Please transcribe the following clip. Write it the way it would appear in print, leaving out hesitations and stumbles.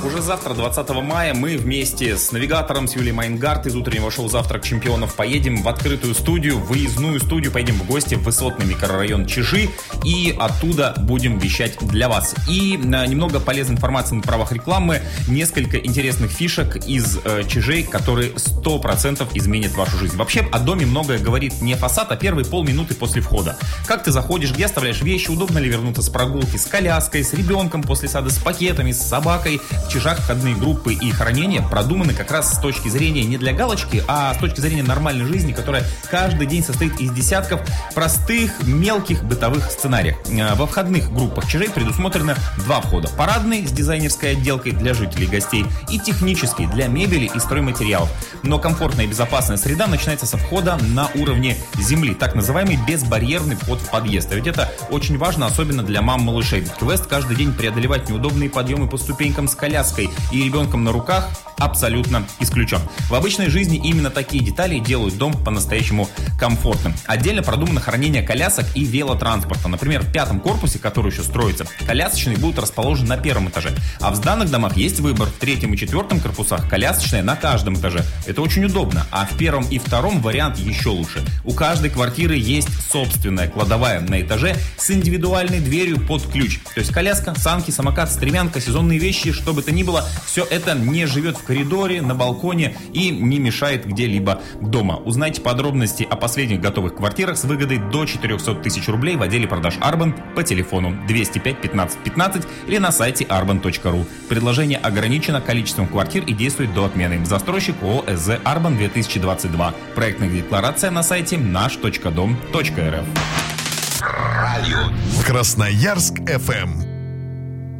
Уже завтра, 20 мая, мы вместе с навигатором, с Юлией Майнгард из утреннего шоу «Завтрак чемпионов» поедем в открытую студию, выездную студию, поедем в гости в высотный микрорайон Чижи и оттуда будем вещать для вас. И немного полезной информации на правах рекламы, несколько интересных фишек из Чижей, которые 100% изменят вашу жизнь. Вообще о доме многое говорит не фасад, а первые полминуты после входа. Как ты заходишь, где оставляешь вещи, удобно ли вернуться с прогулки, с коляской, с ребенком после сада, с пакетами, с собакой. В Чижах входные группы и хранения продуманы как раз с точки зрения не для галочки, а с точки зрения нормальной жизни, которая каждый день состоит из десятков простых, мелких бытовых сценариев. Во входных группах Чижей предусмотрено два входа. Парадный с дизайнерской отделкой для жителей и гостей и технический для мебели и стройматериалов. Но комфортная и безопасная среда начинается со входа на уровне земли, так называемый безбарьерный вход в подъезд. А ведь это очень важно, особенно для мам-малышей. Квест каждый день преодолевать неудобные подъемы по ступенькам с коляской и ребенком на руках абсолютно исключен. В обычной жизни именно такие детали делают дом по-настоящему комфортным. Отдельно продумано хранение колясок и велотранспорта. Например, в 5-м корпусе, который еще строится, колясочные будут расположены на 1-м этаже. А в сданных домах есть выбор. В 3-м и 4-м корпусах колясочные на каждом этаже. Это очень удобно. А в 1-м и 2-м вариант еще лучше. У каждой квартиры есть собственная кладовая на этаже с индивидуальной дверью под ключ. То есть коляска, санки, самокат, стремянка, сезонные вещи, что бы то ни было, все это не живет в коридоре, на балконе и не мешает где-либо дома. Узнайте подробности о последних готовых квартирах с выгодой до 400 тысяч рублей в отделе продаж Арбан по телефону 205 15 15 или на сайте arban.ru. Предложение ограничено количеством квартир и действует до отмены. Застройщик ООО СЗ Арбан 2022. Проектная декларация на сайте наш.дом.рф. Радио Красноярск ФМ.